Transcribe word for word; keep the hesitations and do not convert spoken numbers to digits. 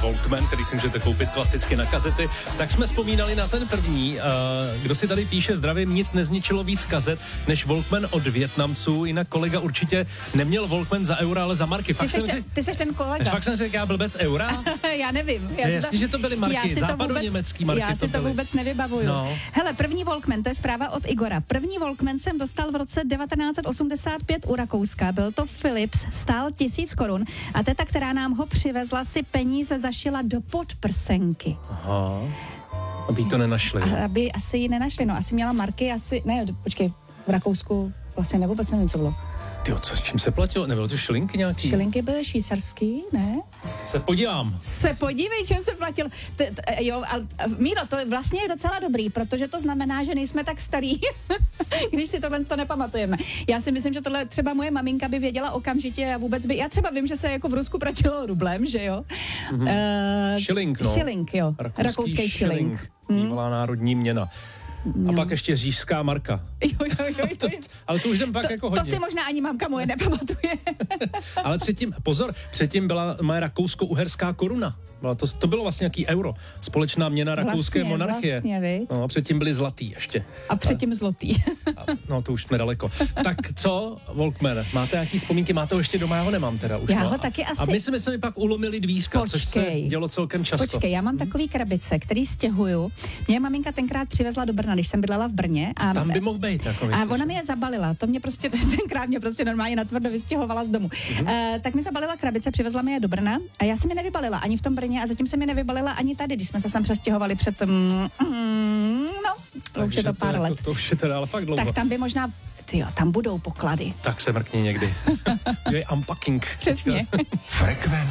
Walkman, který si můžete koupit klasicky na kazety, tak jsme vzpomínali na ten první. Kdo si tady píše, zdravím, nic nezničilo víc kazet než Walkman od Vietnamců, jinak kolega určitě neměl Walkman za eura, ale za marky. Fakt ty, seš jsem ten, ty seš ten kolega. Fakt jsem řekl, já blbec eura? Já nevím. Já je jasný, to, že to byly marky, západoněmecký marky. Já si to, to vůbec nevybavuju. No. Hele, první Walkman, to je zpráva od Igora. První Walkman jsem dostal v roce devatenáct set osmdesát pět u Rakouska. Byl to Philips, stál tisíc korun a teta, která nám ho přivezla, si peníze zašila do podprsenky. Aha. Aby to nenašli. A, aby asi ji nenašli, no. Asi měla marky, asi, ne, počkej, v Rakousku vlastně nebo vůbec nevím, co bylo. Tyjo, co, s čím se platilo? Nebylo to šilinky nějaký? Šilinky byly švýcarský, ne? Se podívám. Se podívej, čím se platil. T, t, jo, a, a Míro, to vlastně je docela dobrý, protože to znamená, že nejsme tak starý, když si tohle to nepamatujeme. Já si myslím, že tohle třeba moje maminka by věděla okamžitě a vůbec by, já třeba vím, že se jako v Rusku platilo rublem, že jo? Mm-hmm. Uh, šilink, no. Šilink, jo. Rakouský, Rakouský šilink. šilink. Bývalá hmm. národní měna. A no. pak ještě říšská marka. Jo, jo, jo, to, ale to už jdem pak to, jako hodně. To si možná ani mamka moje nepamatuje. Ale předtím, pozor, předtím byla moje rakousko-uherská koruna. To, to bylo vlastně nějaký euro. Společná měna rakouské vlastně, monarchie. Vlastně, no, a předtím byly zlatý ještě. A předtím zlotý. A, no, to už jsme daleko. Tak co, Walkman, máte nějaký vzpomínky? Máte ho ještě doma? Já ho nemám teda už. Já no. ho taky asi. A my jsme se mi pak ulomili dvířka, Počkej. což se dělo celkem často. Počkej, já mám takový krabice, který stěhuju. Mě maminka tenkrát přivezla do Brna, když jsem bydlela v Brně. A, tam by mohl být. Jako a ona mi je zabalila. To mě prostě tenkrát mě prostě normálně natvrdo vystěhovala z domu. Mm-hmm. Uh, tak mi zabalila krabice, přivezla mi je do Brna a já jsem je nevybalila ani v tom Brně a zatím jsem je nevybalila ani tady, když jsme se sem přestěhovali před mm, mm, no, to už je to pár to, let. To, to už je teda ale fakt dlouho. Tak tam by možná, tyjo, tam budou poklady. Tak se mrkni někdy. Je unpacking. Přesně. Frekvence.